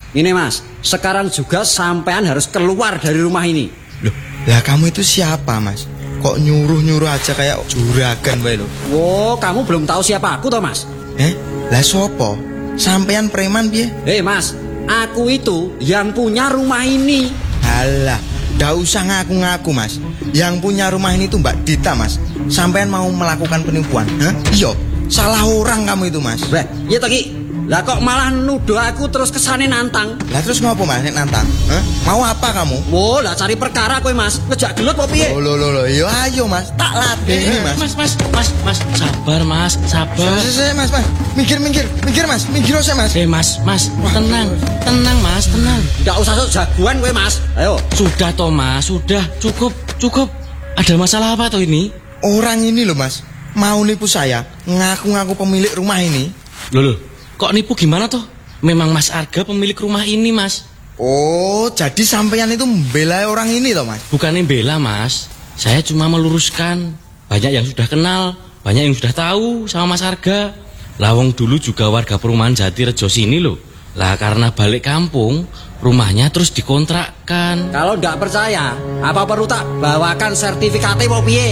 Ini Mas, sekarang juga sampean harus keluar dari rumah ini. Loh, lah kamu itu siapa Mas? Kok nyuruh-nyuruh aja kayak juragan wae lho. Oh, kamu belum tahu siapa aku toh Mas? Lah sopo? Sampean preman piye? Mas, aku itu yang punya rumah ini. Alah, ndak usah ngaku-ngaku Mas. Yang punya rumah ini tuh Mbak Dita Mas. Sampean mau melakukan penipuan? Iya, salah orang kamu itu Mas. Iya toh Ki. Lah kok malah nuduh aku terus kesane nantang. Lah terus ngopo Mas nek nantang? Mau apa kamu? Wo, lah cari perkara kowe Mas. Ngejak gelut apa piye? Loh, yo ayo Mas, tak latih Mas. Mas, sabar Mas, sabar. Mas, mikir Mas, mikir aja Mas. Mas, tenang Mas, tenang. Nggak usah sok jagoan kowe Mas. Ayo. Sudah toh Mas, sudah, cukup. Ada masalah apa toh ini? Orang ini loh Mas, mau nipu saya, ngaku-ngaku pemilik rumah ini. Loh, kok nipu gimana toh? Memang Mas Arga pemilik rumah ini Mas. Oh, jadi sampean itu membela orang ini toh Mas? Bukannya bela Mas, saya cuma meluruskan. Banyak yang sudah kenal, banyak yang sudah tahu sama Mas Arga. Lawang dulu juga warga perumahan Jatirejo sini loh. Lah karena balik kampung, rumahnya terus dikontrakkan. Kalau nggak percaya, apa perlu tak bawakan sertifikatnya mau piye?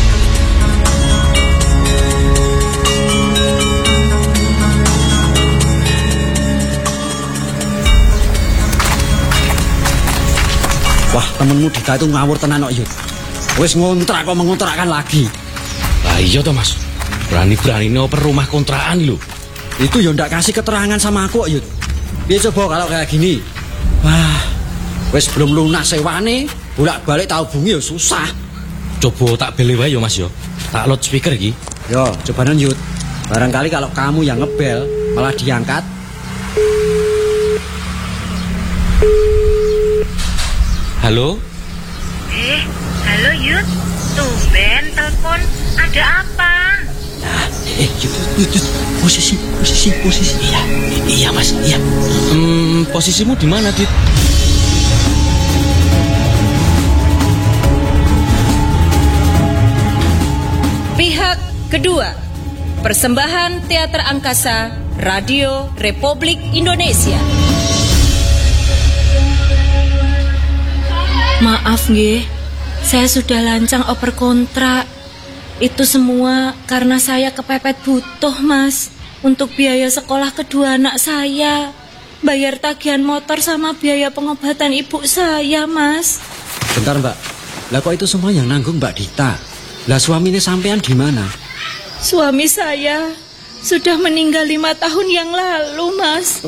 Wah, temenmu Dita itu ngawur tenan kok, Yud. Wis ngontrak kok mengontrakkan lagi. Lah iya toh Mas, berani-berani oper rumah kontrakan lho. Itu ya ndak kasih keterangan sama aku kok, Yud. Piye coba kalau kayak gini? Wah, wis belum lunas sewane, bolak-balik tak hubungi ya susah. Coba tak beli wae yo Mas yo. Tak loudspeaker iki. Yo, coba non Yud. Barangkali kalau kamu yang ngebel malah diangkat. Halo? Halo Yud. Tumben telepon. Ada apa? Nah, Yud. Posisi. Iya Mas, iya. Posisimu di mana, Dit? Pihak kedua. Persembahan Teater Angkasa Radio Republik Indonesia. Maaf nggih, saya sudah lancang oper kontrak. Itu semua karena saya kepepet butuh Mas, untuk biaya sekolah kedua anak saya, bayar tagihan motor sama biaya pengobatan ibu saya Mas. Bentar Mbak, lah kok itu semua yang nanggung Mbak Dita? Lah suaminya sampean di mana? Suami saya sudah meninggal 5 tahun yang lalu Mas.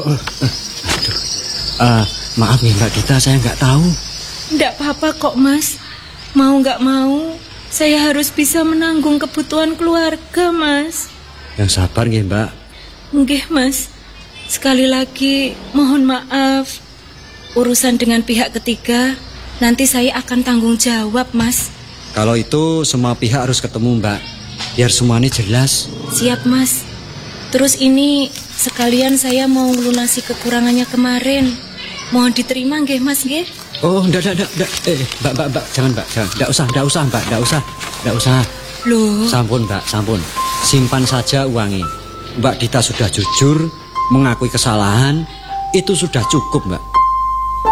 Maaf nih Mbak Dita, saya nggak tahu. Nggak apa-apa kok Mas. Mau nggak mau, saya harus bisa menanggung kebutuhan keluarga Mas. Yang sabar nggih Mbak. Nggih Mas. Sekali lagi mohon maaf. Urusan dengan pihak ketiga nanti saya akan tanggung jawab Mas. Kalau itu semua pihak harus ketemu Mbak, biar semuanya jelas. Siap Mas. Terus ini sekalian saya mau melunasi kekurangannya kemarin. Mohon diterima nggih Mas nggih. Oh, enggak. Mbak, jangan Mbak, jangan. Enggak usah. Loh. Sampun Mbak, sampun. Simpan saja uangnya. Mbak Dita sudah jujur, mengakui kesalahan, itu sudah cukup Mbak.